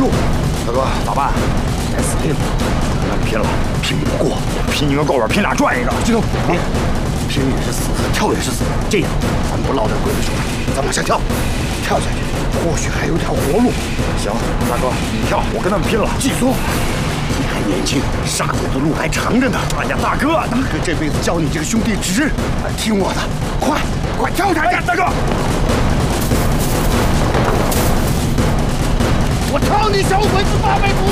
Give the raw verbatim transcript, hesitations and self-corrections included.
路。 大哥，咋办？ 该死定了！ 跟他们拼了， 拼不过， 拼一个够了，拼俩赚一个。 记住，别拼也是死，跳也是死。这样，咱们不落在鬼子手里，咱往下跳，跳下去，或许还有条活路。 行，大哥，你跳，我跟他们拼了。 记住，你还年轻，杀鬼的路还长着呢。 哎呀，大哥， 大哥这辈子教你这个兄弟值，听我的，快快跳下去！ 大哥， 我操你小鬼子八辈子！